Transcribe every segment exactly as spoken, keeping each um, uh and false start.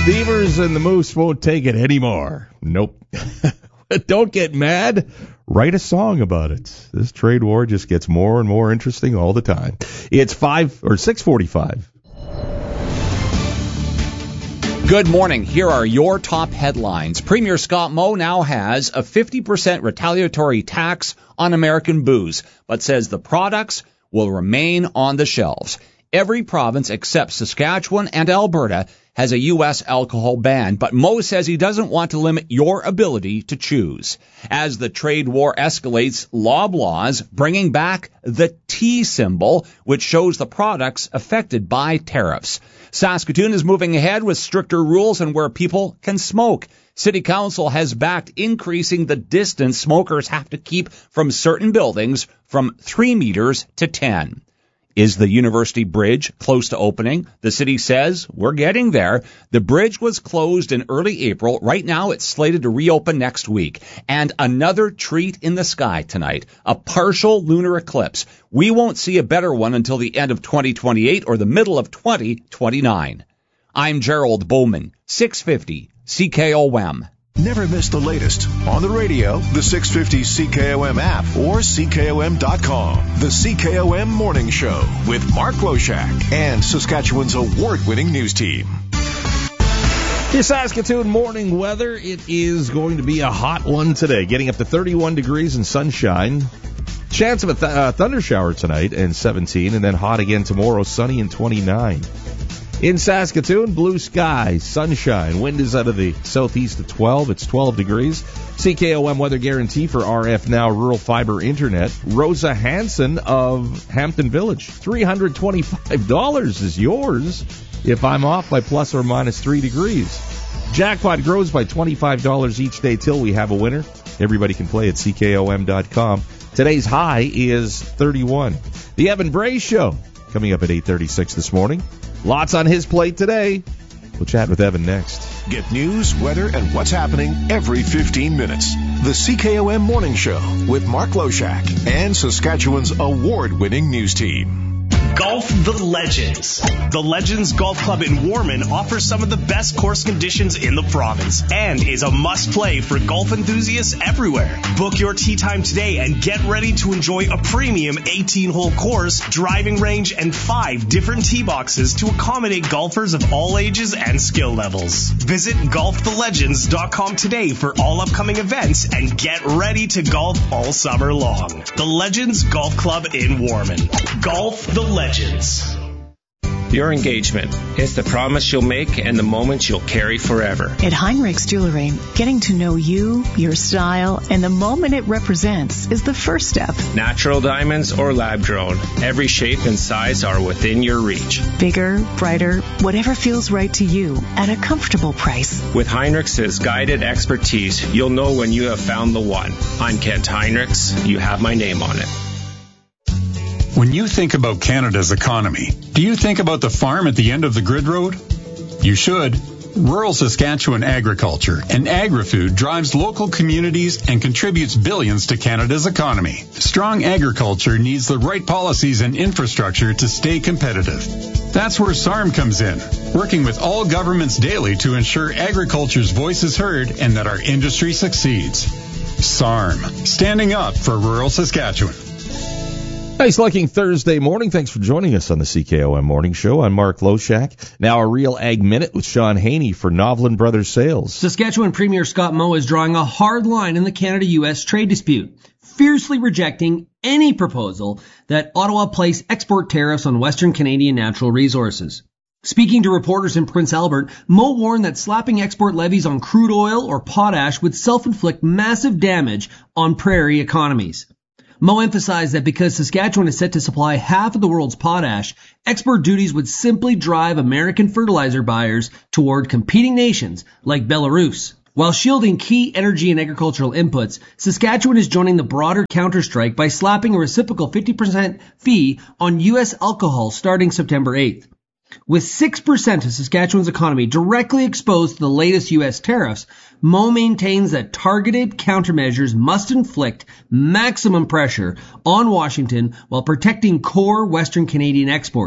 Beavers and the Moose won't take it anymore. Nope. Don't get mad. Write a song about it. This trade war just gets more and more interesting all the time. It's five or six forty-five. Good morning. Here are your top headlines. Premier Scott Moe now has a fifty percent retaliatory tax on American booze, but says the products will remain on the shelves. Every province except Saskatchewan and Alberta has a U S alcohol ban, but Moe says he doesn't want to limit your ability to choose. As the trade war escalates, Loblaws bringing back the T symbol, which shows the products affected by tariffs. Saskatoon is moving ahead with stricter rules on where people can smoke. City Council has backed increasing the distance smokers have to keep from certain buildings from three meters to ten. Is the University Bridge close to opening? The city says we're getting there. The bridge was closed in early April. Right now it's slated to reopen next week. And another treat in the sky tonight, a partial lunar eclipse. We won't see a better one until the end of twenty twenty-eight or the middle of twenty twenty-nine. I'm Gerald Bowman, six fifty C K O M. Never miss the latest on the radio, the six fifty C K O M app, or C K O M dot com. The C K O M Morning Show with Mark Loshak and Saskatchewan's award-winning news team. Your Saskatoon morning weather, it is going to be a hot one today, getting up to thirty-one degrees and sunshine. Chance of a th- uh, thunder shower tonight and seventeen, and then hot again tomorrow, sunny and twenty-nine. In Saskatoon, blue sky, sunshine. Wind is out of the southeast at twelve. It's twelve degrees. C K O M weather guarantee for R F Now Rural Fiber Internet. Rosa Hansen of Hampton Village. three hundred twenty-five dollars is yours if I'm off by plus or minus three degrees. Jackpot grows by twenty-five dollars each day till we have a winner. Everybody can play at C K O M dot com. Today's high is thirty-one. The Evan Bray Show coming up at eight thirty-six this morning. Lots on his plate today. We'll chat with Evan next. Get news, weather, and what's happening every fifteen minutes. The C K O M Morning Show with Mark Loshak and Saskatchewan's award-winning news team. Golf the Legends. The Legends Golf Club in Warman offers some of the best course conditions in the province and is a must-play for golf enthusiasts everywhere. Book your tee time today and get ready to enjoy a premium eighteen-hole course, driving range, and five different tee boxes to accommodate golfers of all ages and skill levels. Visit golf the legends dot com today for all upcoming events and get ready to golf all summer long. The Legends Golf Club in Warman. Golf the Legends. Legends. Your engagement is the promise you'll make and the moments you'll carry forever. At Heinrich's Jewelry, getting to know you, your style, and the moment it represents is the first step. Natural diamonds or lab-grown, every shape and size are within your reach. Bigger, brighter, whatever feels right to you at a comfortable price. With Heinrich's guided expertise, you'll know when you have found the one. I'm Kent Heinrichs. You have my name on it. When you think about Canada's economy, do you think about the farm at the end of the grid road? You should. Rural Saskatchewan agriculture and agri-food drives local communities and contributes billions to Canada's economy. Strong agriculture needs the right policies and infrastructure to stay competitive. That's where S A R M comes in, working with all governments daily to ensure agriculture's voice is heard and that our industry succeeds. S A R M, standing up for rural Saskatchewan. Nice looking Thursday morning. Thanks for joining us on the C K O M Morning Show. I'm Mark Loshak. Now a Real Ag Minute with Sean Haney for Novlin Brothers Sales. Saskatchewan Premier Scott Moe is drawing a hard line in the Canada-U S trade dispute, fiercely rejecting any proposal that Ottawa place export tariffs on Western Canadian natural resources. Speaking to reporters in Prince Albert, Moe warned that slapping export levies on crude oil or potash would self-inflict massive damage on prairie economies. Moe emphasized that because Saskatchewan is set to supply half of the world's potash, export duties would simply drive American fertilizer buyers toward competing nations like Belarus. While shielding key energy and agricultural inputs, Saskatchewan is joining the broader counterstrike by slapping a reciprocal fifty percent fee on U S alcohol starting September eighth. With six percent of Saskatchewan's economy directly exposed to the latest U S tariffs, Moe maintains that targeted countermeasures must inflict maximum pressure on Washington while protecting core Western Canadian exports.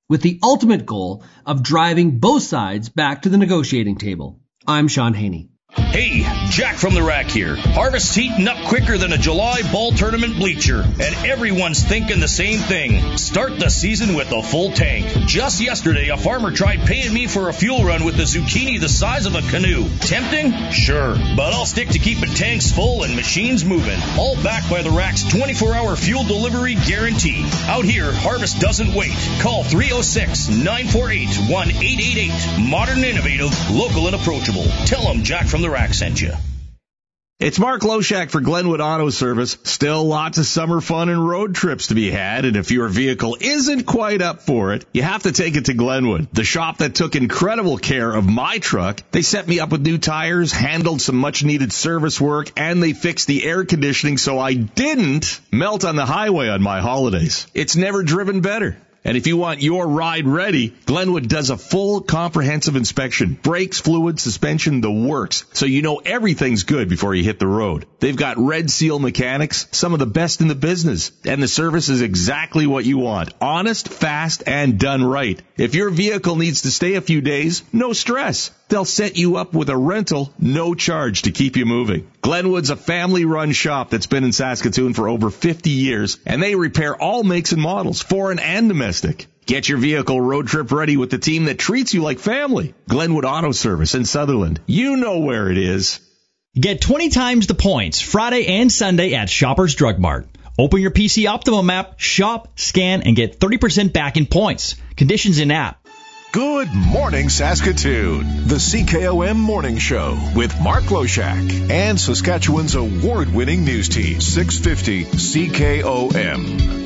with the ultimate goal of driving both sides back to the negotiating table. I'm Sean Haney. Hey, Jack from the Rack here. Harvest's heating up quicker than a July ball tournament bleacher, and everyone's thinking the same thing. Start the season with a full tank. Just yesterday, a farmer tried paying me for a fuel run with a zucchini the size of a canoe. Tempting? Sure. But I'll stick to keeping tanks full and machines moving. All backed by the Rack's twenty-four hour fuel delivery guarantee. Out here, Harvest doesn't wait. Call three oh six, nine four eight, one eight eight eight. Modern, innovative, local, and approachable. Tell them Jack from the Rack sent you. It's Mark Loshak for Glenwood Auto Service. Still lots of summer fun and road trips to be had, and if your vehicle isn't quite up for it, you have to take it to Glenwood, the shop that took incredible care of my truck. They set me up with new tires, handled some much-needed service work, and they fixed the air conditioning so I didn't melt on the highway on my holidays. It's never driven better. And if you want your ride ready, Glenwood does a full comprehensive inspection. Brakes, fluid, suspension, the works. So you know everything's good before you hit the road. They've got Red Seal mechanics, some of the best in the business. And the service is exactly what you want. Honest, fast, and done right. If your vehicle needs to stay a few days, no stress. They'll set you up with a rental, no charge to keep you moving. Glenwood's a family-run shop that's been in Saskatoon for over fifty years, and they repair all makes and models, foreign and domestic. Get your vehicle road trip ready with the team that treats you like family. Glenwood Auto Service in Sutherland. You know where it is. Get twenty times the points Friday and Sunday at Shoppers Drug Mart. Open your P C Optimum app, shop, scan, and get thirty percent back in points. Conditions in app. Good morning, Saskatoon. The C K O M Morning Show with Mark Loshak and Saskatchewan's award-winning news team, six fifty C K O M.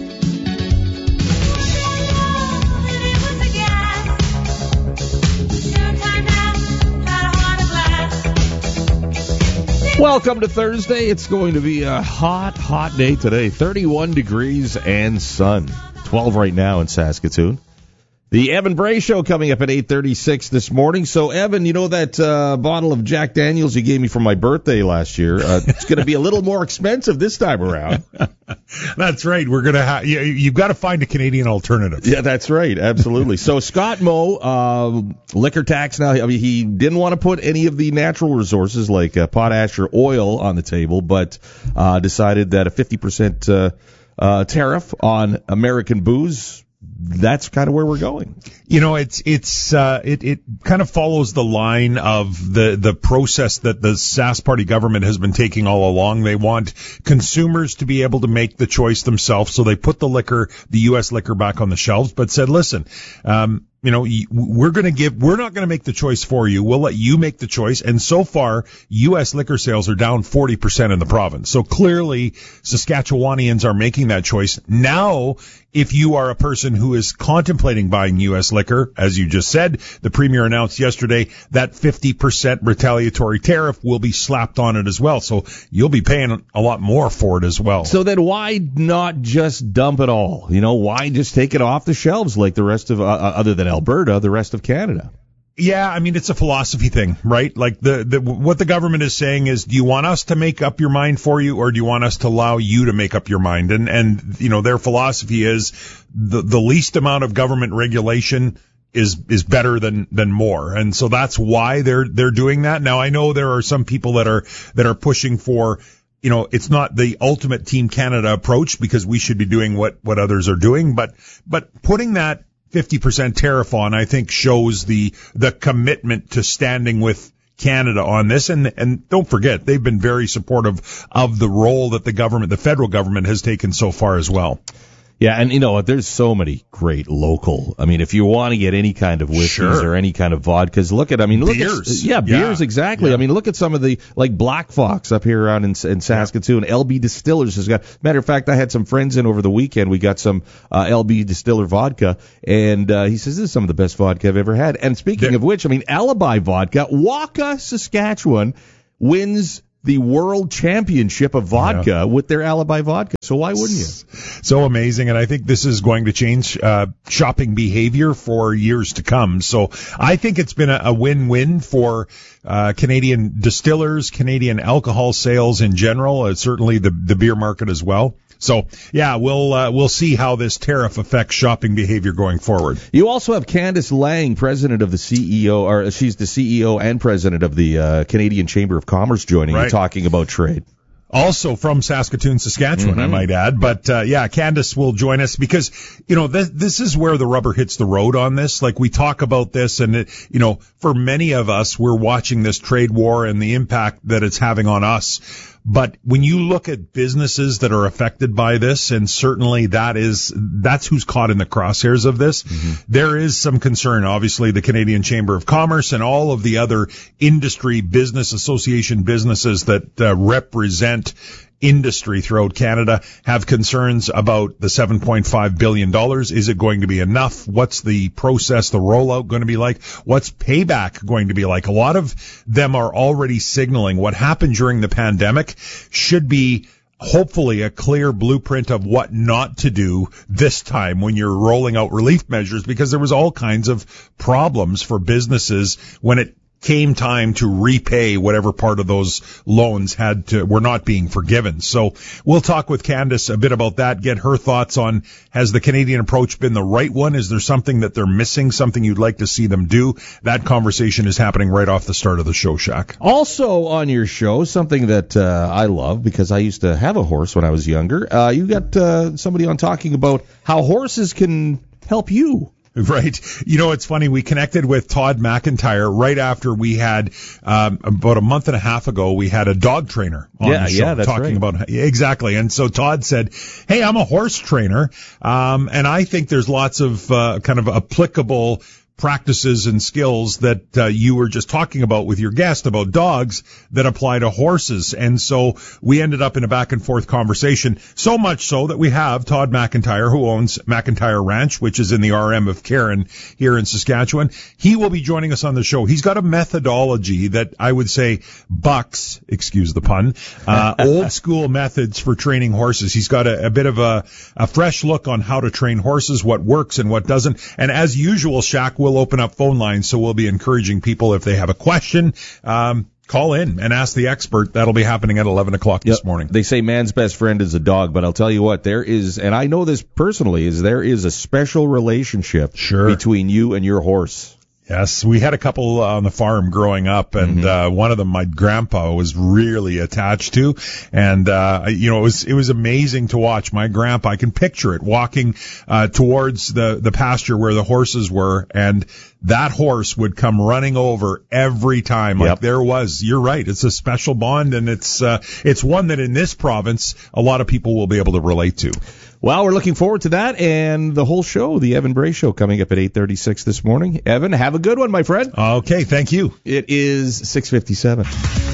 Welcome to Thursday. It's going to be a hot, hot day today. thirty-one degrees and sun. twelve right now in Saskatoon. The Evan Bray Show coming up at eight thirty-six this morning. So, Evan, you know that uh, bottle of Jack Daniels you gave me for my birthday last year? Uh, it's going to be a little more expensive this time around. That's right. We're going to have you, you've got to find a Canadian alternative. Yeah, that's right. Absolutely. So, Scott Moe, uh, liquor tax now. I mean, he didn't want to put any of the natural resources like uh, potash or oil on the table, but uh, decided that a fifty percent uh, uh, tariff on American booze, that's kind of where we're going. You know, it's it's uh, it it kind of follows the line of the the process that the Sask Party government has been taking all along. They want consumers to be able to make the choice themselves, so they put the liquor, the U S liquor, back on the shelves, but said, listen, um, you know, we're going to give, we're not going to make the choice for you. We'll let you make the choice. And so far, U S liquor sales are down forty percent in the province. So clearly, Saskatchewanians are making that choice. Now, if you are a person who is contemplating buying U S liquor, as you just said, the Premier announced yesterday that fifty percent retaliatory tariff will be slapped on it as well. So you'll be paying a lot more for it as well. So then why not just dump it all? You know, why just take it off the shelves like the rest of, uh, other than Alberta, the rest of Canada? Yeah, I mean, it's a philosophy thing, right? Like the, the what the government is saying is, do you want us to make up your mind for you, or do you want us to allow you to make up your mind? And and you know, their philosophy is the the least amount of government regulation is is better than than more. And so that's why they're they're doing that. Now, I know there are some people that are that are pushing for, you know, it's not the ultimate Team Canada approach because we should be doing what what others are doing, but but putting that fifty percent tariff on, I think, shows the the commitment to standing with Canada on this. And and don't forget, they've been very supportive of the role that the government, the federal government, has taken so far as well. Yeah, and you know what? There's so many great local. I mean, if you want to get any kind of whiskeys sure. or any kind of vodkas, look at. I mean, look beers. at yeah, beers yeah. exactly. Yeah. I mean, look at some of the like Black Fox up here around in, in Saskatoon. Yeah. L B Distillers has got. Matter of fact, I had some friends in over the weekend. We got some uh, L B Distiller vodka, and uh, he says this is some of the best vodka I've ever had. And speaking They're, of which, I mean, Alibi Vodka, Waka, Saskatchewan wins the World Championship of Vodka yeah. with their Alibi Vodka. So why wouldn't you? So amazing. And I think this is going to change uh, shopping behavior for years to come. So I think it's been a, a win-win for uh, Canadian distillers, Canadian alcohol sales in general, uh, certainly the, the beer market as well. So, yeah, we'll uh, we'll see how this tariff affects shopping behavior going forward. You also have Candice Lang, president of the C E O, or she's the C E O and president of the uh, Canadian Chamber of Commerce, joining Right. you, talking about trade. Also from Saskatoon, Saskatchewan, Mm-hmm. I might add. But, uh, yeah, Candace will join us because, you know, th- this is where the rubber hits the road on this. Like, we talk about this and, it, you know, for many of us, we're watching this trade war and the impact that it's having on us. But when you look at businesses that are affected by this, and certainly that is, that's who's caught in the crosshairs of this, mm-hmm. there is some concern. Obviously, the Canadian Chamber of Commerce and all of the other industry business association businesses that uh, represent industry throughout Canada have concerns about the seven point five billion dollars. Is it going to be enough? What's the process, the rollout going to be like? What's payback going to be like? A lot of them are already signaling what happened during the pandemic should be hopefully a clear blueprint of what not to do this time when you're rolling out relief measures, because there was all kinds of problems for businesses when it came time to repay whatever part of those loans had to, were not being forgiven. So we'll talk with Candice a bit about that, get her thoughts on, has the Canadian approach been the right one? Is there something that they're missing, something you'd like to see them do? That conversation is happening right off the start of the show, Shaq. Also on your show, something that uh, I love because I used to have a horse when I was younger. Uh, you got uh, somebody on talking about how horses can help you. Right. You know, it's funny. We connected with Todd McIntyre right after we had, um, about a month and a half ago, we had a dog trainer on yeah, the show yeah, that's talking right. about, exactly. And so Todd said, hey, I'm a horse trainer. Um, and I think there's lots of, uh, kind of applicable practices and skills that uh, you were just talking about with your guest about dogs that apply to horses. And so we ended up in a back and forth conversation, so much so that we have Todd McIntyre, who owns McIntyre Ranch, which is in the R M of Karen here in Saskatchewan. He will be joining us on the show. He's got a methodology that I would say bucks, excuse the pun, uh, old school methods for training horses. He's got a, a bit of a, a fresh look on how to train horses, what works and what doesn't. And as usual, Shaq will open up phone lines, so we'll be encouraging people if they have a question, um, call in and ask the expert. That'll be happening at eleven o'clock this yep. morning. They say man's best friend is a dog, but I'll tell you what, there is, and I know this personally, is there is a special relationship sure. between you and your horse. Yes, we had a couple on the farm growing up, and mm-hmm. uh, one of them my grandpa was really attached to, and uh, you know it was it was amazing to watch. My grandpa, I can picture it, walking uh, towards the the pasture where the horses were, and that horse would come running over every time. Like yep. there was, you're right, it's a special bond, and it's uh, it's one that in this province a lot of people will be able to relate to. Well, we're looking forward to that and the whole show, the Evan Bray Show, coming up at eight thirty-six this morning. Evan, have a good one, my friend. Okay, thank you. It is six fifty-seven.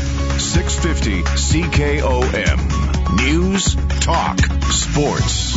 six fifty C K O M. News, talk, sports.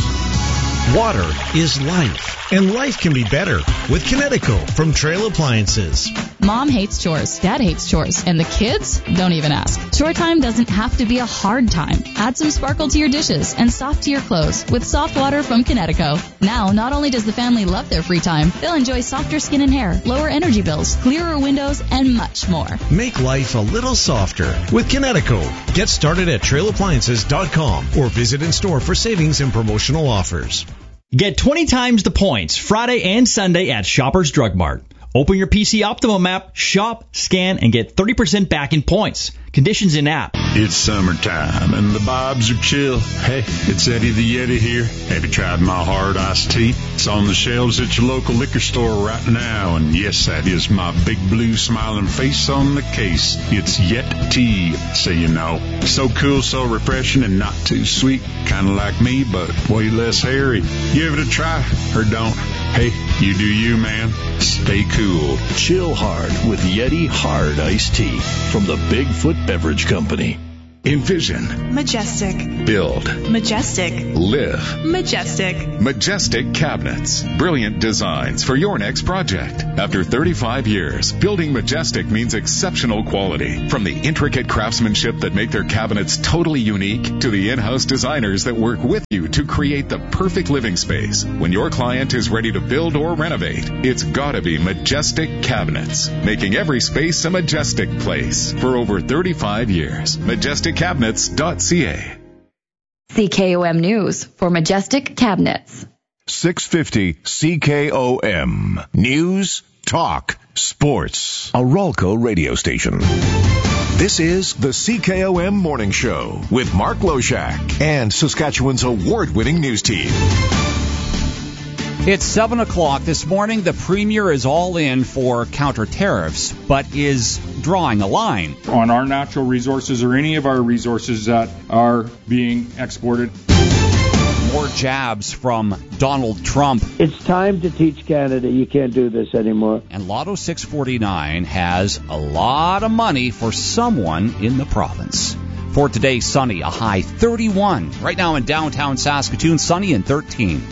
Water is life, and life can be better with Kinetico from Trail Appliances. Mom hates chores, Dad hates chores, and the kids don't even ask. Chore time doesn't have to be a hard time. Add some sparkle to your dishes and soft to your clothes with soft water from Kinetico. Now, not only does the family love their free time, they'll enjoy softer skin and hair, lower energy bills, clearer windows, and much more. Make life a little softer with Kinetico. Get started at trail appliances dot com or visit in store for savings and promotional offers. Get twenty times the points Friday and Sunday at Shoppers Drug Mart. Open your P C Optimum app, shop, scan, and get thirty percent back in points. Conditions in app. It's summertime and the vibes are chill. Hey, it's Eddie the Yeti here. Have you tried my hard iced tea? It's on the shelves at your local liquor store right now. And yes, that is my big blue smiling face on the case. It's Yeti, so you know. So cool, so refreshing, and not too sweet. Kind of like me, but way less hairy. Give it a try, or don't. Hey, you do you, man. Stay cool. Chill hard with Yeti Hard Iced Tea from the Bigfoot Beverage Company. Envision. Majestic. Build. Majestic. Live. Majestic. Majestic Cabinets. Brilliant designs for your next project. After thirty-five years, building Majestic means exceptional quality. From the intricate craftsmanship that make their cabinets totally unique to the in-house designers that work with you to create the perfect living space. When your client is ready to build or renovate, it's gotta be Majestic Cabinets, making every space a majestic place for over thirty-five years. majestic cabinets dot c a. C K O M News for Majestic Cabinets. six fifty C K O M. News, talk, sports. A Ralco radio station. This is the C K O M Morning Show with Mark Loshak and Saskatchewan's award-winning news team. It's seven o'clock this morning. The Premier is all in for counter tariffs, but is drawing a line on our natural resources or any of our resources that are being exported. More jabs from Donald Trump. It's time to teach Canada you can't do this anymore. And Lotto six forty-nine has a lot of money for someone in the province. For today, sunny, a high thirty-one. Right now in downtown Saskatoon, sunny and thirteen.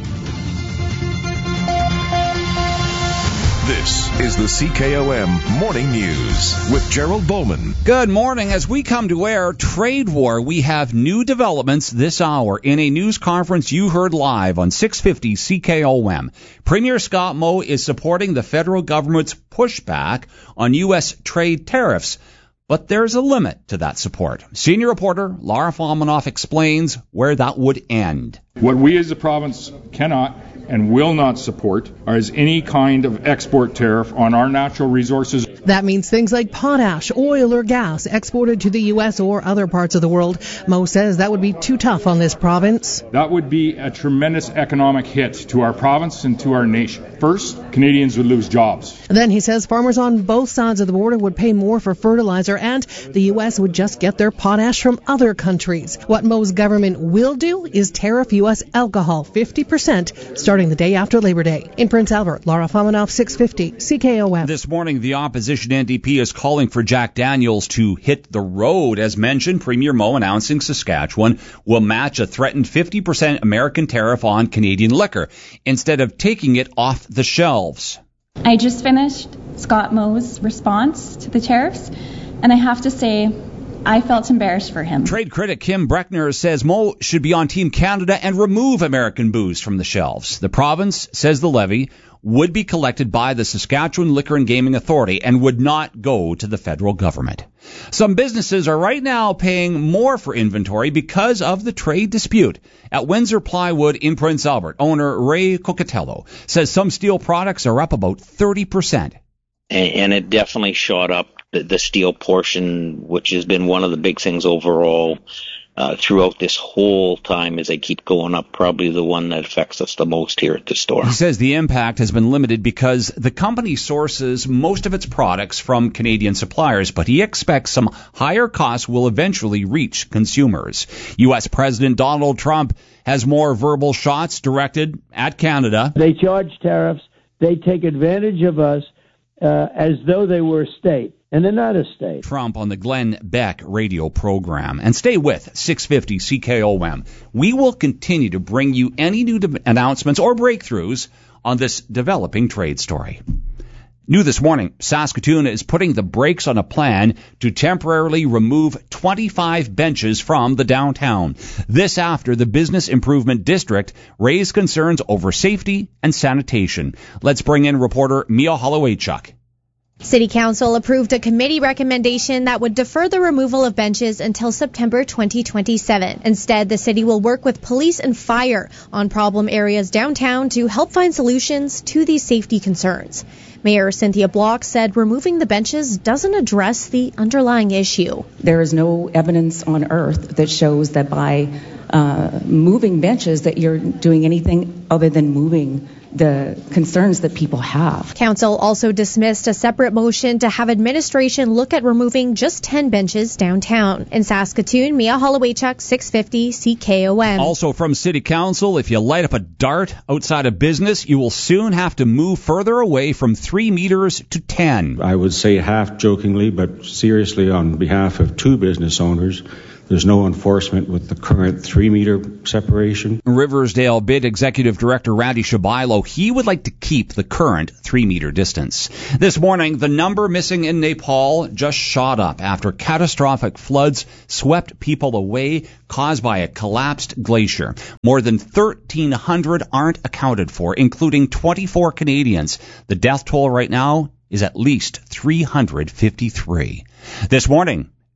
This is the C K O M Morning News with Gerald Bowman. Good morning. As we come to air, trade war. We have new developments this hour in a news conference you heard live on six fifty C K O M. Premier Scott Moe is supporting the federal government's pushback on U S trade tariffs. But there's a limit to that support. Senior reporter Lara Falmanoff explains where that would end. What we as a province cannot and will not support is any kind of export tariff on our natural resources. That means things like potash, oil, or gas exported to the U S or other parts of the world. Moe says that would be too tough on this province. That would be a tremendous economic hit to our province and to our nation. First, Canadians would lose jobs. And then he says farmers on both sides of the border would pay more for fertilizer, and the U S would just get their potash from other countries. What Moe's government will do is tariff U S alcohol fifty percent starting the day after Labor Day. In Prince Albert, Lara Falmanoff, six fifty C K O M. This morning, the opposition N D P is calling for Jack Daniels to hit the road. As mentioned, Premier Moe announcing Saskatchewan will match a threatened fifty percent American tariff on Canadian liquor instead of taking it off the shelves. I just finished Scott Moe's response to the tariffs, and I have to say, I felt embarrassed for him. Trade critic Kim Breckner says Moe should be on Team Canada and remove American booze from the shelves. The province says the levy would be collected by the Saskatchewan Liquor and Gaming Authority and would not go to the federal government. Some businesses are right now paying more for inventory because of the trade dispute. At Windsor Plywood in Prince Albert, owner Ray Cocatello says some steel products are up about thirty percent. And it definitely shot up the, the steel portion, which has been one of the big things overall uh, throughout this whole time as they keep going up, probably the one that affects us the most here at the store. He says the impact has been limited because the company sources most of its products from Canadian suppliers, but he expects some higher costs will eventually reach consumers. U S President Donald Trump has more verbal shots directed at Canada. They charge tariffs. They take advantage of us uh, as though they were a state. And they're not a state. Trump on the Glenn Beck radio program. And stay with six fifty C K O M. We will continue to bring you any new de- announcements or breakthroughs on this developing trade story. New this morning, Saskatoon is putting the brakes on a plan to temporarily remove twenty-five benches from the downtown. This after the Business Improvement District raised concerns over safety and sanitation. Let's bring in reporter Mia Hollowaychuk. City Council approved a committee recommendation that would defer the removal of benches until September twenty twenty-seven. Instead, the city will work with police and fire on problem areas downtown to help find solutions to these safety concerns. Mayor Cynthia Block said removing the benches doesn't address the underlying issue. There is no evidence on earth that shows that by uh, moving benches that you're doing anything other than moving the concerns that people have. Council also dismissed a separate motion to have administration look at removing just ten benches downtown. In Saskatoon, Mia Hollowaychuk, six fifty C K O M. Also from City Council, if you light up a dart outside a business, you will soon have to move further away from three meters to ten. I would say half jokingly, but seriously on behalf of two business owners, there's no enforcement with the current three-meter separation. Riversdale Bid Executive Director Randy Shabilo, he would like to keep the current three-meter distance. This morning, the number missing in Nepal just shot up after catastrophic floods swept people away caused by a collapsed glacier. More than thirteen hundred aren't accounted for, including twenty-four Canadians. The death toll right now is at least three hundred fifty-three. This morning,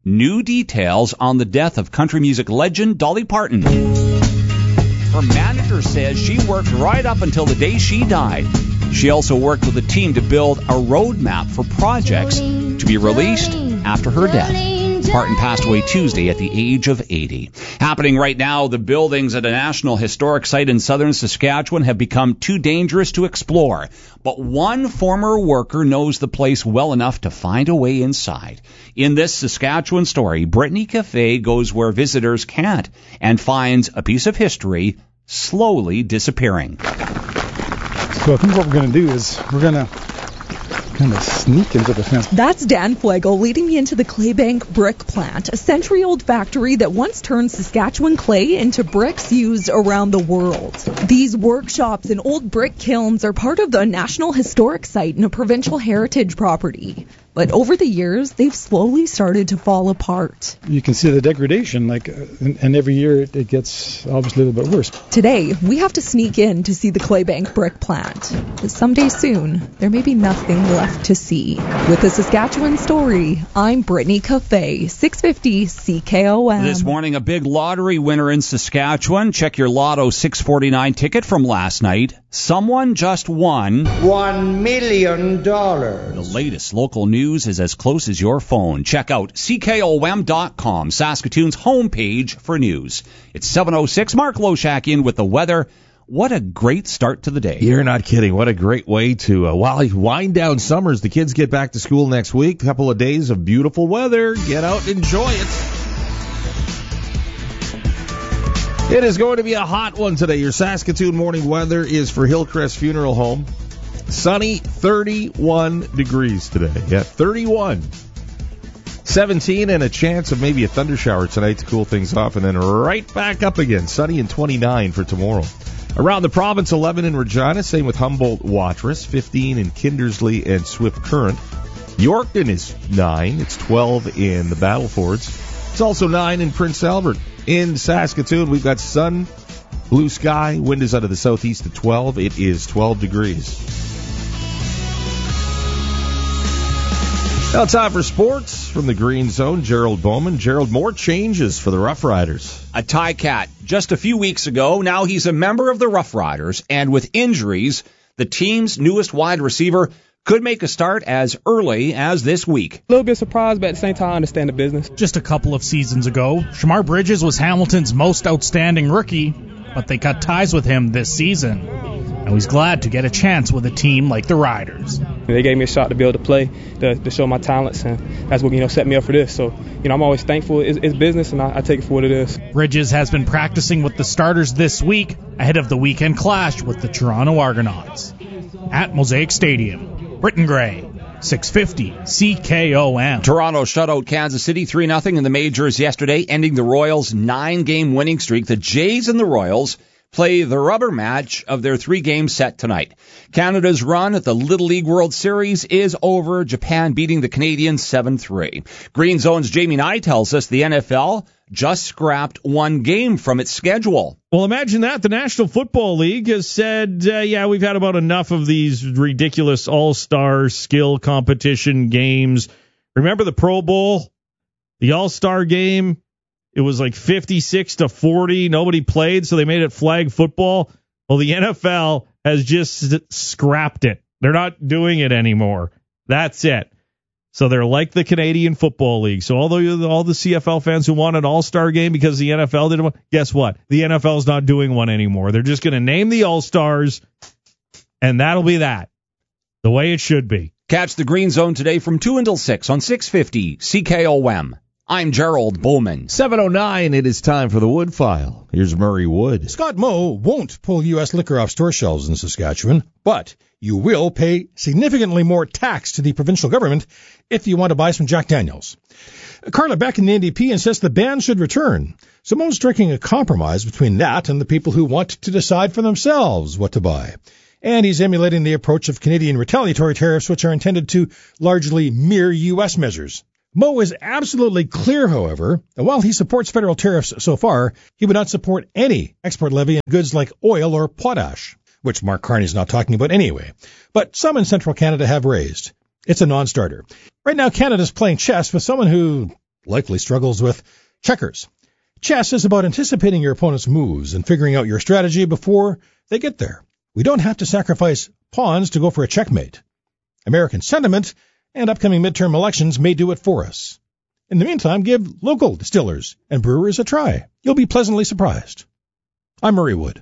new details on the death of country music legend Dolly Parton. Her manager says she worked right up until the day she died. She also worked with a team to build a roadmap for projects to be released after her death. Parton passed away Tuesday at the age of eighty. Happening right now, the buildings at a National Historic Site in southern Saskatchewan have become too dangerous to explore. But one former worker knows the place well enough to find a way inside. In this Saskatchewan story, Brittany Cafe goes where visitors can't and finds a piece of history slowly disappearing. So I think what we're going to do is we're going to kind of sneak into the fence. That's Dan Flegel leading me into the Claybank Brick Plant, a century-old factory that once turned Saskatchewan clay into bricks used around the world. These workshops and old brick kilns are part of the National Historic Site and a provincial heritage property. But over the years, they've slowly started to fall apart. You can see the degradation, like, uh, and, and every year it, it gets obviously a little bit worse. Today, we have to sneak in to see the Claybank Brick Plant. But someday soon, there may be nothing left to see. With the Saskatchewan Story, I'm Brittany Cafe, six fifty C K O M. This morning, a big lottery winner in Saskatchewan. Check your Lotto six forty-nine ticket from last night. Someone just won One million dollars. The latest local news is as close as your phone. Check out C K O M dot com, Saskatoon's homepage for news. It's seven oh six. Mark Loshak in with the weather. What a great start to the day. You're not kidding. What a great way to uh, while you wind down summers. The kids get back to school next week. A couple of days of beautiful weather. Get out and enjoy it. It is going to be a hot one today. Your Saskatoon morning weather is for Hillcrest Funeral Home. Sunny, thirty-one degrees today. Yeah, thirty-one. seventeen and a chance of maybe a thunder shower tonight to cool things off, and then right back up again. Sunny and twenty-nine for tomorrow. Around the province, eleven in Regina, same with Humboldt, Watrous, fifteen in Kindersley and Swift Current. Yorkton is nine. It's twelve in the Battlefords. It's also nine in Prince Albert. In Saskatoon, we've got sun, blue sky, wind is out of the southeast at twelve. It is twelve degrees. Now time for sports from the Green Zone. Gerald Bowman. Gerald, more changes for the Rough Riders. A Ticats just a few weeks ago. Now he's a member of the Rough Riders, and with injuries, the team's newest wide receiver could make a start as early as this week. A little bit surprised, but at the same time, I understand the business. Just a couple of seasons ago, Shamar Bridges was Hamilton's most outstanding rookie, but they cut ties with him this season. And he's glad to get a chance with a team like the Riders. They gave me a shot to be able to play, to, to show my talents, and that's what, you know, set me up for this. So, you know, I'm always thankful. It's, it's business, and I, I take it for what it is. Bridges has been practicing with the starters this week ahead of the weekend clash with the Toronto Argonauts at Mosaic Stadium. Britton Gray, six fifty C K O M. Toronto shut out Kansas City three nothing in the majors yesterday, ending the Royals' nine-game winning streak. The Jays and the Royals play the rubber match of their three-game set tonight. Canada's run at the Little League World Series is over, Japan beating the Canadians seven three. Green Zone's Jamie Nye tells us the N F L just scrapped one game from its schedule. Well, imagine that. The National Football League has said, uh, yeah, we've had about enough of these ridiculous all-star skill competition games. Remember the Pro Bowl? The all-star game? It was like fifty-six to forty. Nobody played, so they made it flag football. Well, the N F L has just scrapped it. They're not doing it anymore. That's it. So they're like the Canadian Football League. So although all the C F L fans who want an all-star game because the N F L didn't want, guess what? The N F L is not doing one anymore. They're just going to name the all-stars, and that'll be that. The way it should be. Catch the Green Zone today from two until six on six fifty C K O M. I'm Gerald Bowman. seven oh nine, it is time for the Wood File. Here's Murray Wood. Scott Moe won't pull U S liquor off store shelves in Saskatchewan, but you will pay significantly more tax to the provincial government if you want to buy some Jack Daniels. Carla Beck in the N D P insists the ban should return. So Moe's striking a compromise between that and the people who want to decide for themselves what to buy. And he's emulating the approach of Canadian retaliatory tariffs, which are intended to largely mirror U S measures. Moe is absolutely clear, however, that while he supports federal tariffs so far, he would not support any export levy on goods like oil or potash, which Mark Carney's not talking about anyway. But some in central Canada have raised. It's a non-starter. Right now, Canada's playing chess with someone who likely struggles with checkers. Chess is about anticipating your opponent's moves and figuring out your strategy before they get there. We don't have to sacrifice pawns to go for a checkmate. American sentiment and upcoming midterm elections may do it for us. In the meantime, give local distillers and brewers a try. You'll be pleasantly surprised. I'm Murray Wood.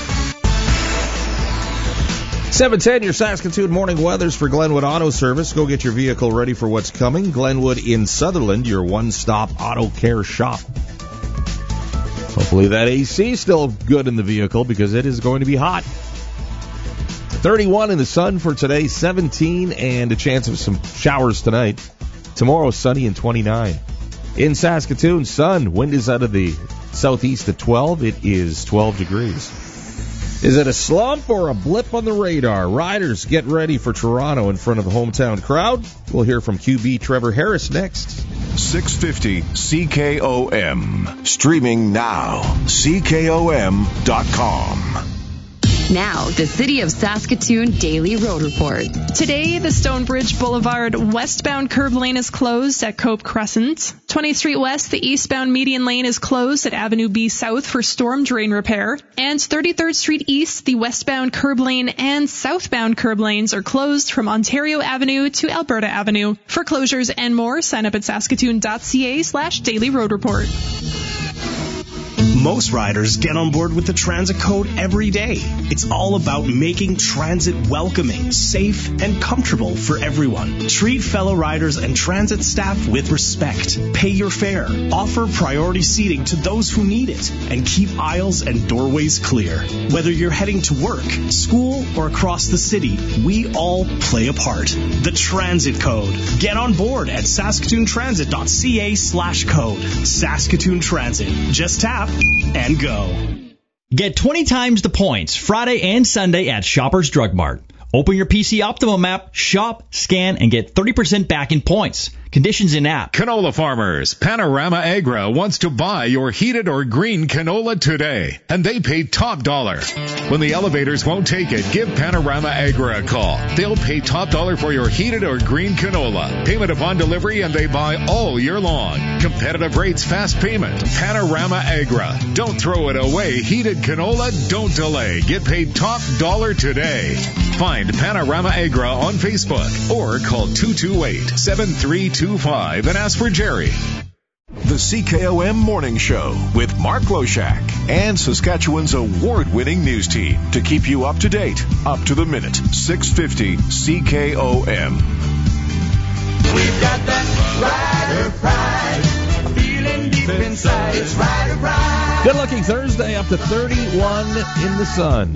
seven ten, your Saskatoon morning weathers for Glenwood Auto Service. Go get your vehicle ready for what's coming. Glenwood in Sutherland, your one-stop auto care shop. Hopefully that A C is still good in the vehicle because it is going to be hot. thirty-one in the sun for today, seventeen, and a chance of some showers tonight. Tomorrow, sunny and twenty-nine. In Saskatoon, sun. Wind is out of the southeast at twelve. It is twelve degrees. Is it a slump or a blip on the radar? Riders, get ready for Toronto in front of the hometown crowd. We'll hear from Q B Trevor Harris next. six fifty C K O M. Streaming now. C K O M dot com. Now, the City of Saskatoon Daily Road Report. Today, the Stonebridge Boulevard westbound curb lane is closed at Cope Crescent. twentieth Street West, the eastbound median lane is closed at Avenue B South for storm drain repair. And thirty-third Street East, the westbound curb lane and southbound curb lanes are closed from Ontario Avenue to Alberta Avenue. For closures and more, sign up at saskatoon.ca slash daily road report. Most riders get on board with the transit code every day. It's all about making transit welcoming, safe, and comfortable for everyone. Treat fellow riders and transit staff with respect. Pay your fare. Offer priority seating to those who need it. And keep aisles and doorways clear. Whether you're heading to work, school, or across the city, we all play a part. The Transit Code. Get on board at saskatoontransit.ca slash code. Saskatoon Transit. Just tap and go. Get twenty times the points Friday and Sunday at Shoppers Drug Mart. Open your P C Optimum app, shop, scan, and get thirty percent back in points. Conditions in app. Canola farmers, Panorama Agra wants to buy your heated or green canola today, and they pay top dollar. When the elevators won't take it, give Panorama Agra a call. They'll pay top dollar for your heated or green canola. Payment upon delivery, and they buy all year long. Competitive rates, fast payment. Panorama Agra. Don't throw it away. Heated canola, don't delay. Get paid top dollar today. Find Panorama Agra on Facebook or call two two eight, seven three two five and ask for Jerry. The C K O M Morning Show with Mark Loshak and Saskatchewan's award-winning news team to keep you up to date, up to the minute. six fifty C K O M. We've got that rider pride, feeling deep inside. It's rider pride. Good-looking Thursday, up to thirty-one in the sun.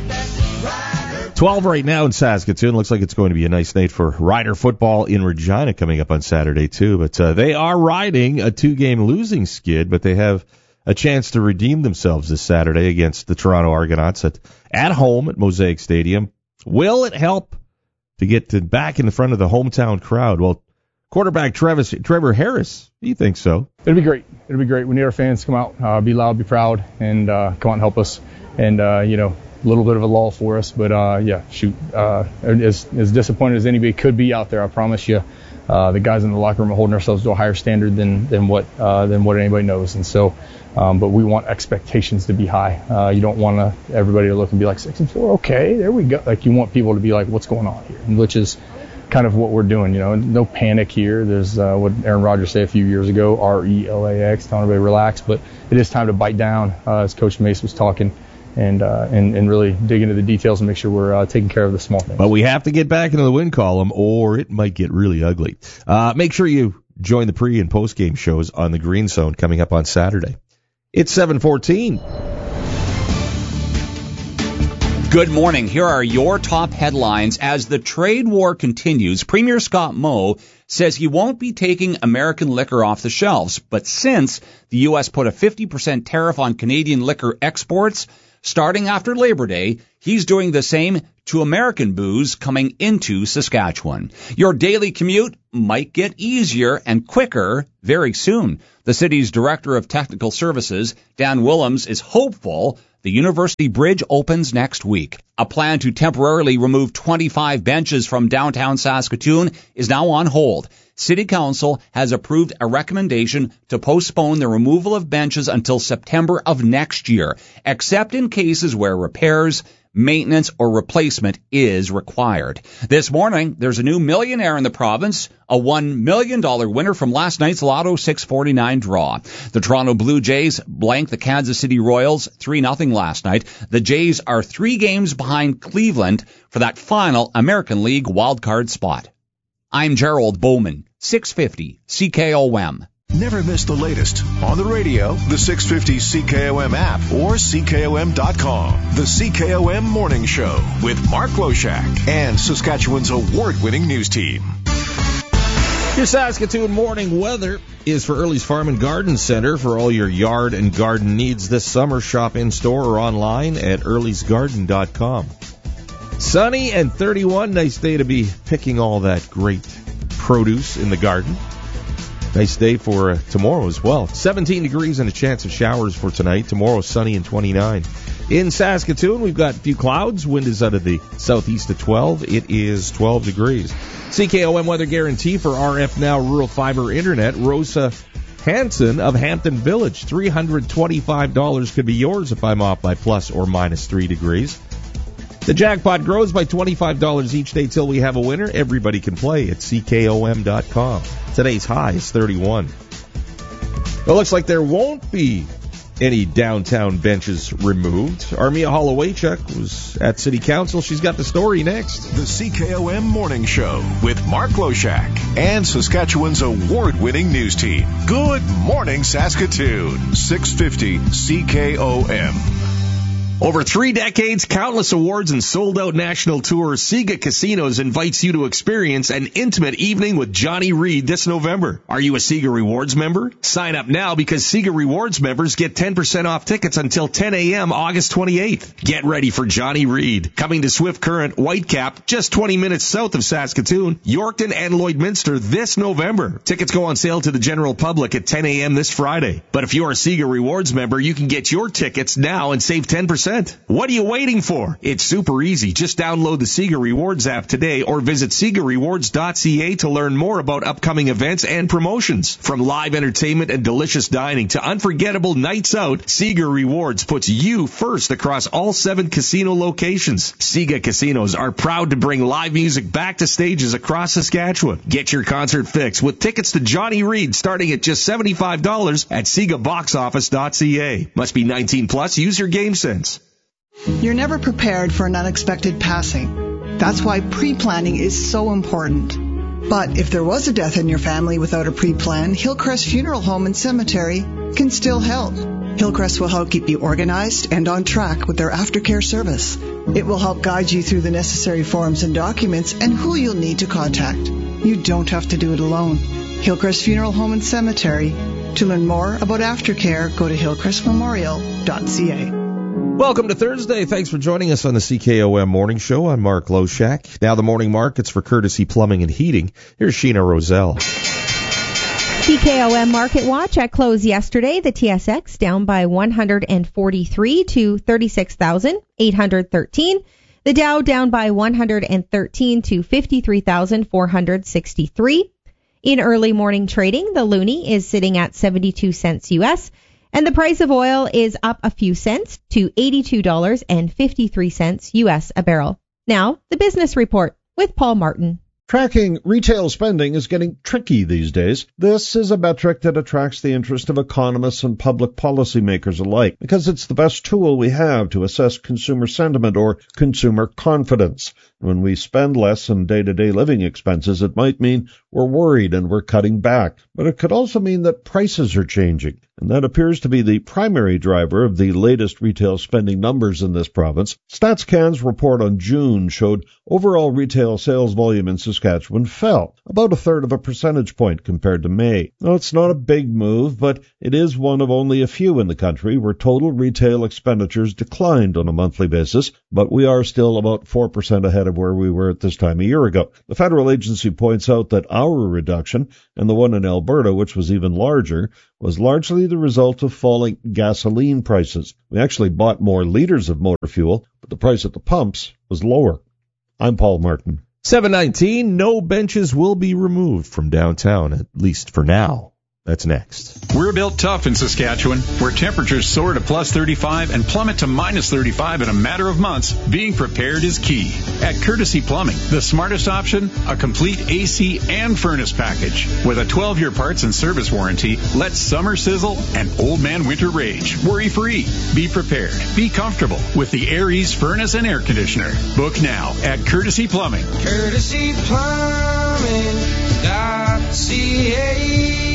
twelve right now in Saskatoon. Looks like it's going to be a nice night for Rider football in Regina coming up on Saturday, too. But uh, they are riding a two-game losing skid, but they have a chance to redeem themselves this Saturday against the Toronto Argonauts at, at home at Mosaic Stadium. Will it help to get to back in the front of the hometown crowd? Well, quarterback Travis, Trevor Harris, he thinks so. It'll be great. It'll be great. We need our fans to come out, uh, be loud, be proud, and uh, come out and help us. And, uh, you know, a little bit of a lull for us, but uh, yeah, shoot, uh, as as disappointed as anybody could be out there, I promise you, uh, the guys in the locker room are holding ourselves to a higher standard than than what uh, than what anybody knows, and so, um, but we want expectations to be high. Uh, you don't want to everybody to look and be like six and four, okay, there we go. Like you want people to be like, what's going on here, which is kind of what we're doing. You know, no panic here. There's uh, what Aaron Rodgers said a few years ago, R E L A X, telling everybody relax, but it is time to bite down, uh, as Coach Mace was talking. And, uh, and and really dig into the details and make sure we're uh, taking care of the small things. But we have to get back into the win column, or it might get really ugly. Uh, make sure you join the pre- and post-game shows on the Green Zone coming up on Saturday. It's seven fourteen. Good morning. Here are your top headlines. As the trade war continues, Premier Scott Moe says he won't be taking American liquor off the shelves. But since the U S put a fifty percent tariff on Canadian liquor exports, starting after Labor Day, he's doing the same to American booze coming into Saskatchewan. Your daily commute might get easier and quicker very soon. The city's Director of Technical Services, Dan Willems, is hopeful the University Bridge opens next week. A plan to temporarily remove twenty-five benches from downtown Saskatoon is now on hold. City Council has approved a recommendation to postpone the removal of benches until September of next year, except in cases where repairs, maintenance, or replacement is required. This morning, there's a new millionaire in the province, a one million dollars winner from last night's Lotto six forty-nine draw. The Toronto Blue Jays blanked the Kansas City Royals three nothing last night. The Jays are three games behind Cleveland for that final American League wildcard spot. I'm Gerald Bowman, six fifty C K O M. Never miss the latest on the radio, the six fifty C K O M app, or C K O M dot com. The C K O M Morning Show with Mark Loshak and Saskatchewan's award-winning news team. Your Saskatoon morning weather is for Early's Farm and Garden Center for all your yard and garden needs this summer. Shop in-store or online at earlys garden dot com. Sunny and thirty-one. Nice day to be picking all that great produce in the garden. Nice day for uh, tomorrow as well. seventeen degrees and a chance of showers for tonight. Tomorrow, sunny and twenty-nine. In Saskatoon, we've got a few clouds. Wind is out of the southeast at twelve. It is twelve degrees. C K O M weather guarantee for R F Now Rural Fiber Internet. Rosa Hanson of Hampton Village. three hundred twenty-five dollars could be yours if I'm off by plus or minus three degrees. The jackpot grows by twenty-five dollars each day till we have a winner. Everybody can play at C K O M dot com. Today's high is thirty-one. It looks like there won't be any downtown benches removed. Armia Hollowaychuk was at City Council. She's got the story next. The C K O M Morning Show with Mark Loshak and Saskatchewan's award-winning news team. Good morning, Saskatoon. six fifty C K O M. Over three decades, countless awards, and sold-out national tours, Sega Casinos invites you to experience an intimate evening with Johnny Reed this November. Are you a Sega Rewards member? Sign up now because Sega Rewards members get ten percent off tickets until ten a.m. August twenty-eighth. Get ready for Johnny Reed, coming to Swift Current, Whitecap, just twenty minutes south of Saskatoon, Yorkton, and Lloydminster this November. Tickets go on sale to the general public at ten a.m. this Friday. But if you're a Sega Rewards member, you can get your tickets now and save ten percent. What are you waiting for? It's super easy. Just download the Sega Rewards app today or visit Sega Rewards dot C A to learn more about upcoming events and promotions. From live entertainment and delicious dining to unforgettable nights out, Sega Rewards puts you first across all seven casino locations. Sega Casinos are proud to bring live music back to stages across Saskatchewan. Get your concert fix with tickets to Johnny Reed starting at just seventy-five dollars at Sega Box Office dot C A. Must be nineteen plus. Use your game sense. You're never prepared for an unexpected passing. That's why pre-planning is so important. But if there was a death in your family without a pre-plan, Hillcrest Funeral Home and Cemetery can still help. Hillcrest will help keep you organized and on track with their aftercare service. It will help guide you through the necessary forms and documents and who you'll need to contact. You don't have to do it alone. Hillcrest Funeral Home and Cemetery. To learn more about aftercare, go to hillcrest memorial dot C A. Welcome to Thursday. Thanks for joining us on the C K O M Morning Show. I'm Mark Loshak. Now the morning markets for Courtesy Plumbing and Heating. Here's Sheena Roselle. C K O M Market Watch at close yesterday. The T S X down by one hundred forty-three to thirty-six thousand eight hundred thirteen. The Dow down by one hundred thirteen to fifty-three thousand four hundred sixty-three. In early morning trading, the loonie is sitting at seventy-two cents U S. And the price of oil is up a few cents to eighty-two dollars and fifty-three cents U S a barrel. Now, the business report with Paul Martin. Tracking retail spending is getting tricky these days. This is a metric that attracts the interest of economists and public policymakers alike because it's the best tool we have to assess consumer sentiment or consumer confidence. When we spend less on day-to-day living expenses, it might mean we're worried and we're cutting back. But it could also mean that prices are changing. And that appears to be the primary driver of the latest retail spending numbers in this province. StatsCan's report on June showed overall retail sales volume in Saskatchewan fell about a third of a percentage point compared to May. Now, it's not a big move, but it is one of only a few in the country where total retail expenditures declined on a monthly basis, but we are still about four percent ahead of where we were at this time a year ago. The federal agency points out that our reduction, and the one in Alberta, which was even larger, was largely the result of falling gasoline prices. We actually bought more liters of motor fuel, but the price at the pumps was lower. I'm Paul Martin. seven nineteen, no benches will be removed from downtown, at least for now. That's next. We're built tough in Saskatchewan, where temperatures soar to plus thirty-five and plummet to minus thirty-five in a matter of months. Being prepared is key. At Courtesy Plumbing, the smartest option, a complete A C and furnace package. With a twelve-year parts and service warranty, let summer sizzle and old man winter rage. Worry-free. Be prepared. Be comfortable with the Air Ease furnace and air conditioner. Book now at Courtesy Plumbing. Courtesy Plumbing dot C A.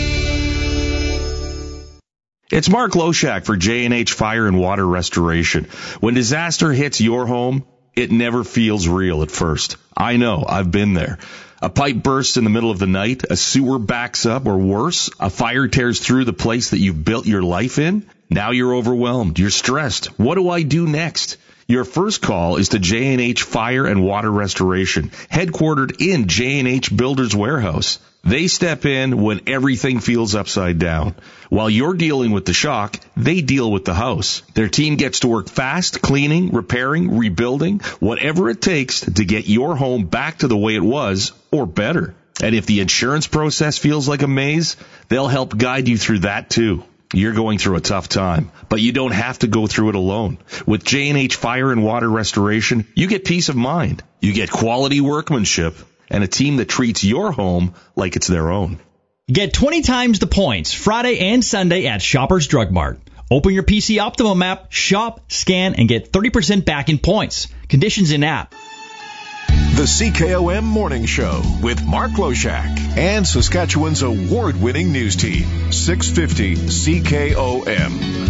It's Mark Loshak for J and H Fire and Water Restoration. When disaster hits your home, it never feels real at first. I know, I've been there. A pipe bursts in the middle of the night, a sewer backs up, or worse, a fire tears through the place that you've built your life in. Now you're overwhelmed, you're stressed. What do I do next? Your first call is to J and H Fire and Water Restoration, headquartered in J and H Builders Warehouse. They step in when everything feels upside down. While you're dealing with the shock, they deal with the house. Their team gets to work fast, cleaning, repairing, rebuilding, whatever it takes to get your home back to the way it was, or better. And if the insurance process feels like a maze, they'll help guide you through that too. You're going through a tough time, but you don't have to go through it alone. With J and H Fire and Water Restoration, you get peace of mind. You get quality workmanship and a team that treats your home like it's their own. Get twenty times the points Friday and Sunday at Shoppers Drug Mart. Open your P C Optimum app, shop, scan, and get thirty percent back in points. Conditions in app. The C K O M Morning Show with Mark Loshak and Saskatchewan's award-winning news team, six fifty C K O M.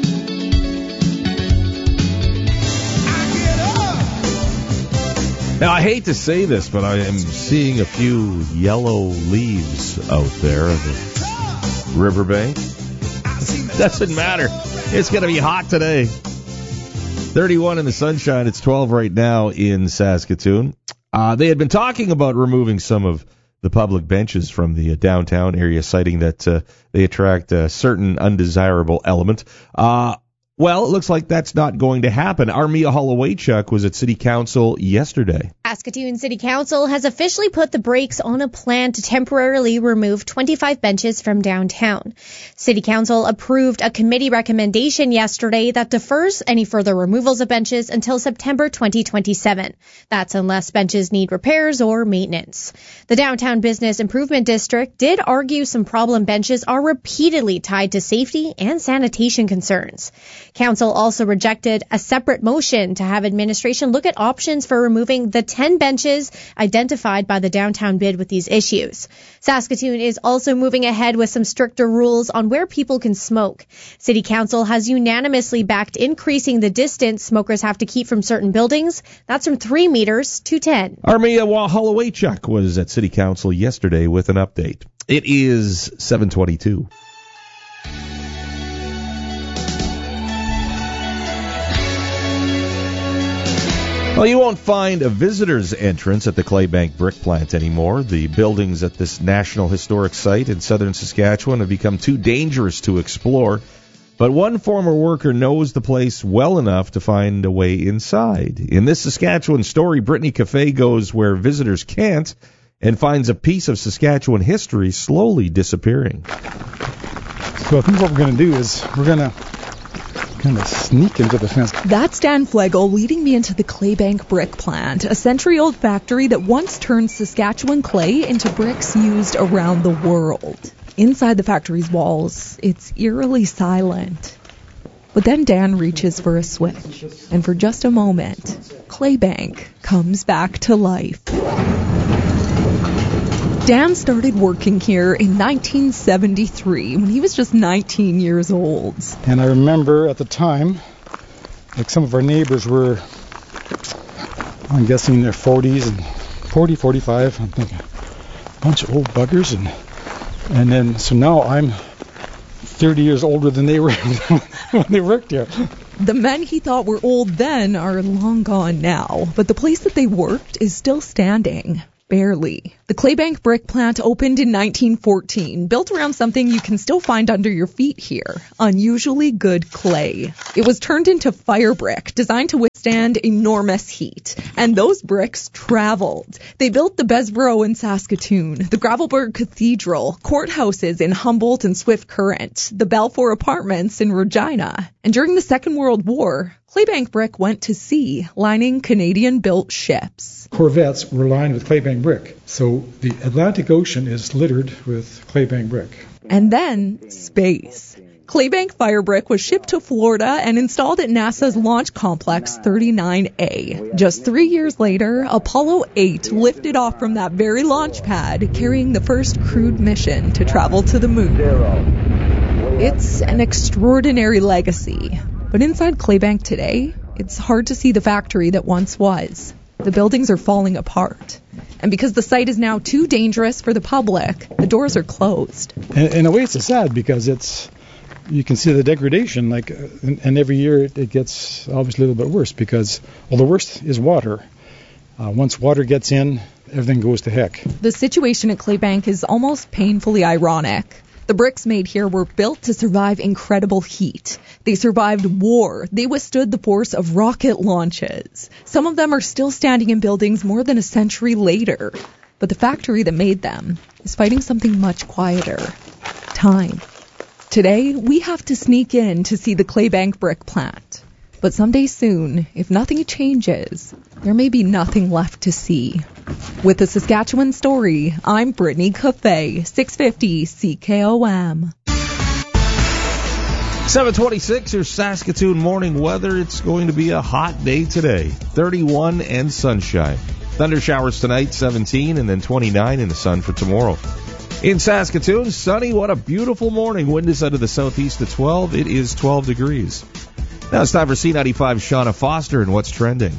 Now, I hate to say this, but I am seeing a few yellow leaves out there on the riverbank. Doesn't matter. It's going to be hot today. thirty-one in the sunshine. It's twelve right now in Saskatoon. Uh, they had been talking about removing some of the public benches from the uh, downtown area, citing that uh, they attract a certain undesirable element. Uh, well, it looks like that's not going to happen. Armia Holowaychuk was at City Council yesterday. Saskatoon City Council has officially put the brakes on a plan to temporarily remove twenty-five benches from downtown. City Council approved a committee recommendation yesterday that defers any further removals of benches until September twenty twenty-seven. That's unless benches need repairs or maintenance. The Downtown Business Improvement District did argue some problem benches are repeatedly tied to safety and sanitation concerns. Council also rejected a separate motion to have administration look at options for removing the ten benches identified by the downtown bid with these issues. Saskatoon is also moving ahead with some stricter rules on where people can smoke. City Council has unanimously backed increasing the distance smokers have to keep from certain buildings. That's from three meters to ten. Armia Holowaychuk was at City Council yesterday with an update. It is seven twenty-two. Well, you won't find a visitor's entrance at the Claybank Brick Plant anymore. The buildings at this National Historic Site in southern Saskatchewan have become too dangerous to explore. But one former worker knows the place well enough to find a way inside. In this Saskatchewan story, Brittany Cafe goes where visitors can't and finds a piece of Saskatchewan history slowly disappearing. So I think what we're going to do is we're going to kind of sneak into the fence. That's Dan Flegel leading me into the Claybank Brick Plant, a century-old factory that once turned Saskatchewan clay into bricks used around the world. Inside the factory's walls, it's eerily silent. But then Dan reaches for a switch, and for just a moment, Claybank comes back to life. Dan started working here in nineteen seventy-three when he was just nineteen years old. And I remember at the time, like some of our neighbors were, I'm guessing in their forties and forty, forty-five. I'm thinking, a bunch of old buggers. And and then, so now I'm thirty years older than they were when they worked here. The men he thought were old then are long gone now, but the place that they worked is still standing, barely. The Claybank Brick Plant opened in nineteen fourteen, built around something you can still find under your feet here, unusually good clay. It was turned into fire brick, designed to withstand enormous heat. And those bricks traveled. They built the Bessborough in Saskatoon, the Gravelbourg Cathedral, courthouses in Humboldt and Swift Current, the Balfour Apartments in Regina. And during the Second World War, Claybank brick went to sea, lining Canadian-built ships. Corvettes were lined with Claybank brick, so the Atlantic Ocean is littered with Claybank brick. And then, space. Claybank fire brick was shipped to Florida and installed at NASA's Launch Complex thirty-nine A. Just three years later, Apollo eight lifted off from that very launch pad, carrying the first crewed mission to travel to the moon. It's an extraordinary legacy. But inside Claybank today, it's hard to see the factory that once was. The buildings are falling apart. And because the site is now too dangerous for the public, the doors are closed. And in a way, it's sad because it's, you can see the degradation, like, and, and every year it, it gets obviously a little bit worse because, well, the worst is water. Uh, once water gets in, everything goes to heck. The situation at Claybank is almost painfully ironic. The bricks made here were built to survive incredible heat. They survived war. They withstood the force of rocket launches. Some of them are still standing in buildings more than a century later. But the factory that made them is fighting something much quieter. Time. Today, we have to sneak in to see the Claybank brick plant. But someday soon, if nothing changes, there may be nothing left to see. With the Saskatchewan Story, I'm Brittany Cafe, six fifty C K O M. seven twenty-six, your Saskatoon morning weather. It's going to be a hot day today. thirty-one and sunshine. Thunder showers tonight, seventeen, and then twenty-nine in the sun for tomorrow. In Saskatoon, sunny. What a beautiful morning. Wind is out of the southeast at twelve. It is twelve degrees. Now it's time for C ninety-five Shauna Foster and What's Trending.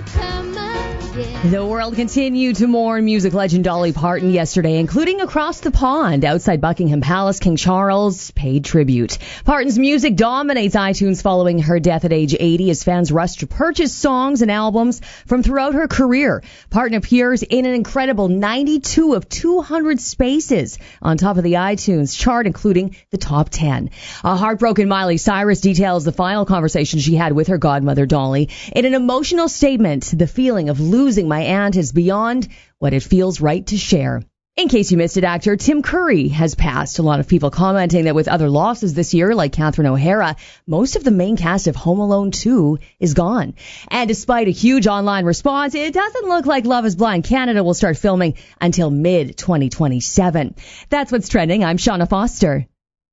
The world continued to mourn music legend Dolly Parton yesterday, including across the pond outside Buckingham Palace. King Charles paid tribute. Parton's music dominates iTunes following her death at age eighty as fans rush to purchase songs and albums from throughout her career. Parton appears in an incredible ninety-two of two hundred spaces on top of the iTunes chart, including the top ten. A heartbroken Miley Cyrus details the final conversation she had with her godmother Dolly. In an emotional statement, the feeling of losing my aunt is beyond what it feels right to share. In case you missed it, actor Tim Curry has passed. A lot of people commenting that with other losses this year, like Catherine O'Hara, most of the main cast of Home Alone two is gone. And despite a huge online response, it doesn't look like Love is Blind Canada will start filming until mid twenty twenty-seven. That's what's trending. I'm Shauna Foster.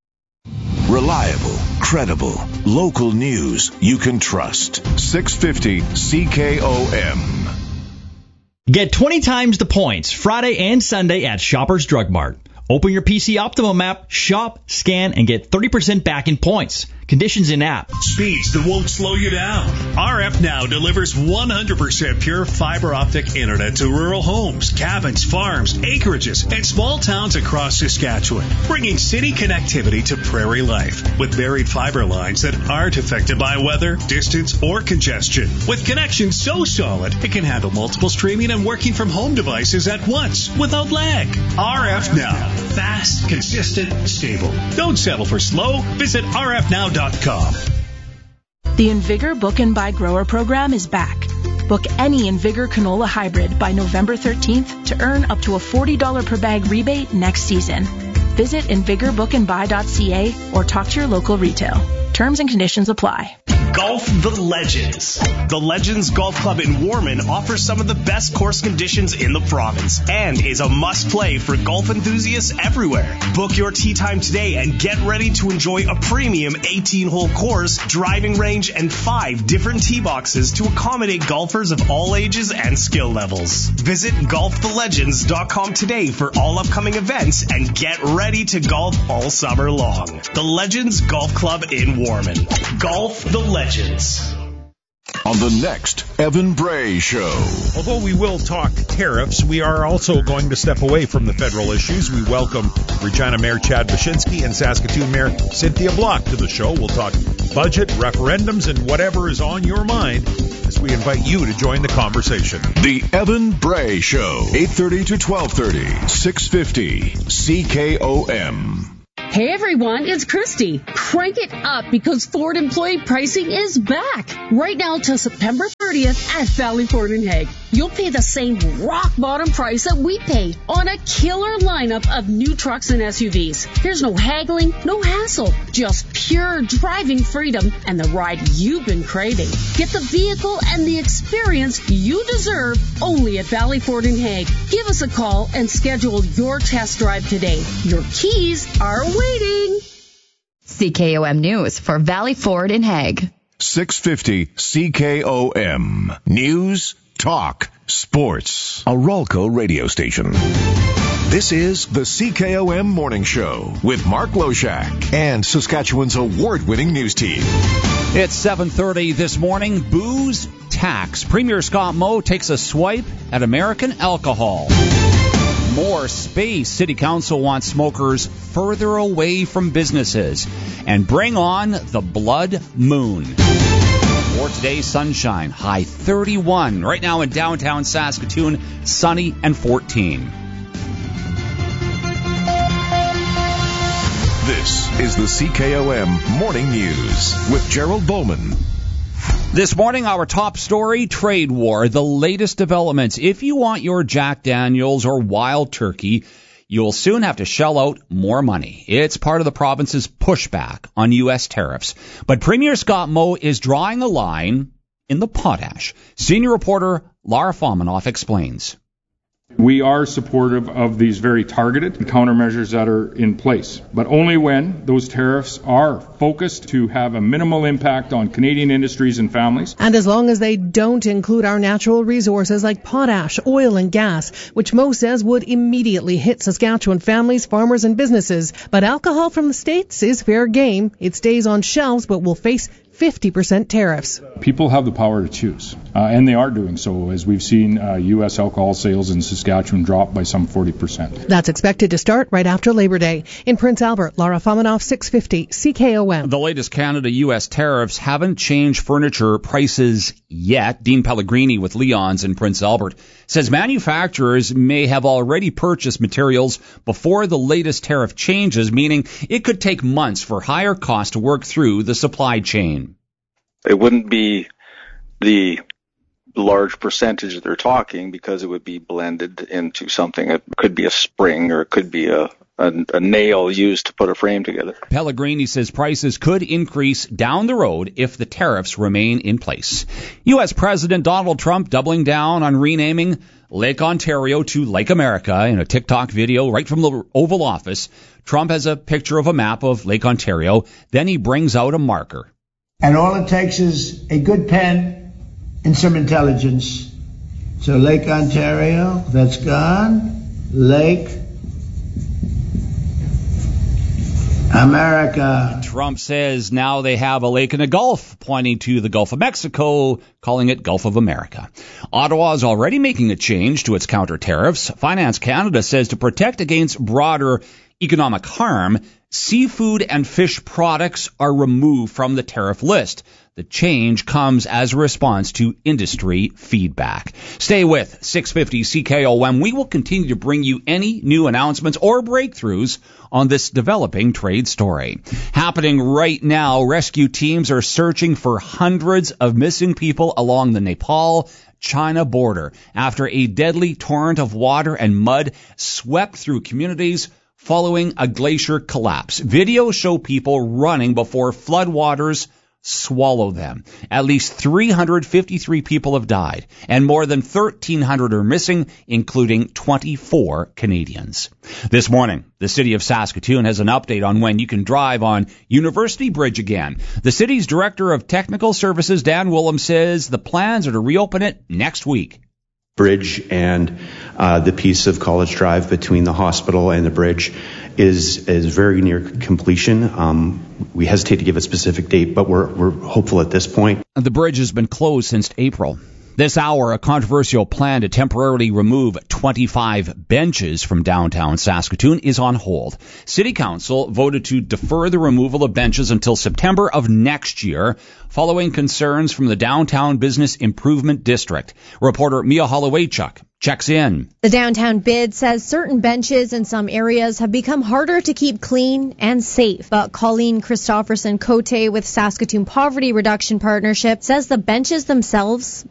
Reliable, credible, local news you can trust. six fifty C K O M. Get twenty times the points Friday and Sunday at Shoppers Drug Mart. Open your P C Optimum app, shop, scan, and get thirty percent back in points. Conditions in app. Speeds that won't slow you down. R F Now delivers one hundred percent pure fiber optic internet to rural homes, cabins, farms, acreages, and small towns across Saskatchewan, bringing city connectivity to prairie life with buried fiber lines that aren't affected by weather, distance, or congestion. With connections so solid, it can handle multiple streaming and working from home devices at once without lag. R F Now. Fast, consistent, stable. Don't settle for slow. Visit R F now dot com. The Invigor Book and Buy Grower program is back. Book any Invigor canola hybrid by November thirteenth to earn up to a forty dollars per bag rebate next season. Visit invigor book and buy dot c a or talk to your local retail. Terms and conditions apply. Golf the Legends. The Legends Golf Club in Warman offers some of the best course conditions in the province and is a must-play for golf enthusiasts everywhere. Book your tee time today and get ready to enjoy a premium eighteen-hole course, driving range, and five different tee boxes to accommodate golfers of all ages and skill levels. Visit golf the legends dot com today for all upcoming events and get ready to golf all summer long. The Legends Golf Club in Warman. Golf the Legends. On the next Evan Bray Show. Although we will talk tariffs, we are also going to step away from the federal issues. We welcome Regina Mayor Chad Wyszynski and Saskatoon Mayor Cynthia Block to the show. We'll talk budget, referendums, and whatever is on your mind as we invite you to join the conversation. The Evan Bray Show, eight thirty to twelve thirty, six fifty C K O M. Hey everyone, it's Christy. Crank it up because Ford employee pricing is back. Right now till September thirtieth at Valley Ford in Hague. You'll pay the same rock bottom price that we pay on a killer lineup of new trucks and S U Vs. There's no haggling, no hassle, just pure driving freedom and the ride you've been craving. Get the vehicle and the experience you deserve only at Valley Ford in Hague. Give us a call and schedule your test drive today. Your keys are waiting. C K O M News for Valley Ford in Hague. six fifty C K O M. News, talk, sports. A Ralco radio station. This is the C K O M Morning Show with Mark Loshak and Saskatchewan's award-winning news team. It's seven thirty this morning. Booze tax. Premier Scott Moe takes a swipe at American alcohol. More space. City Council wants smokers further away from businesses. And bring on the blood moon. For today's sunshine, high thirty-one. Right now in downtown Saskatoon, sunny and fourteen. This is the C K O M Morning News with Gerald Bowman. This morning, our top story, trade war, the latest developments. If you want your Jack Daniels or Wild Turkey, you'll soon have to shell out more money. It's part of the province's pushback on U S tariffs. But Premier Scott Moe is drawing a line in the potash. Senior reporter Lara Fomanoff explains. We are supportive of these very targeted countermeasures that are in place, but only when those tariffs are focused to have a minimal impact on Canadian industries and families. And as long as they don't include our natural resources like potash, oil and gas, which Moe says would immediately hit Saskatchewan families, farmers and businesses. But alcohol from the States is fair game. It stays on shelves but will face fifty percent tariffs. People have the power to choose, uh, and they are doing so, as we've seen uh, U S alcohol sales in Saskatchewan drop by some forty percent. That's expected to start right after Labor Day. In Prince Albert, Lara Fomanoff, six fifty C K O M. The latest Canada U S tariffs haven't changed furniture prices yet. Dean Pellegrini with Leon's in Prince Albert says manufacturers may have already purchased materials before the latest tariff changes, meaning it could take months for higher costs to work through the supply chain. It wouldn't be the large percentage they're talking because it would be blended into something. It could be a spring or it could be a, a, a nail used to put a frame together. Pellegrini says prices could increase down the road if the tariffs remain in place. U S President Donald Trump doubling down on renaming Lake Ontario to Lake America in a TikTok video right from the Oval Office. Trump has a picture of a map of Lake Ontario. Then he brings out a marker. And all it takes is a good pen and some intelligence. So Lake Ontario, that's gone. Lake America. Trump says now they have a lake and a gulf, pointing to the Gulf of Mexico, calling it Gulf of America. Ottawa is already making a change to its counter tariffs. Finance Canada says to protect against broader economic harm, seafood and fish products are removed from the tariff list. The change comes as a response to industry feedback. Stay with six fifty C K O M. We will continue to bring you any new announcements or breakthroughs on this developing trade story. Happening right now, rescue teams are searching for hundreds of missing people along the Nepal-China border after a deadly torrent of water and mud swept through communities following a glacier collapse. Videos show people running before floodwaters swallow them. At least three hundred fifty-three people have died, and more than thirteen hundred are missing, including twenty-four Canadians. This morning, the city of Saskatoon has an update on when you can drive on University Bridge again. The city's director of technical services, Dan Willem, says the plans are to reopen it next week. Bridge and uh, the piece of College Drive between the hospital and the bridge is is very near completion. Um, we hesitate to give a specific date, but we're we're hopeful at this point. The bridge has been closed since April. This hour, a controversial plan to temporarily remove twenty-five benches from downtown Saskatoon is on hold. City Council voted to defer the removal of benches until September of next year, following concerns from the Downtown Business Improvement District. Reporter Mia Hollowaychuk checks in. The downtown bid says certain benches in some areas have become harder to keep clean and safe. But Colleen Christopherson Cote with Saskatoon Poverty Reduction Partnership says the benches themselves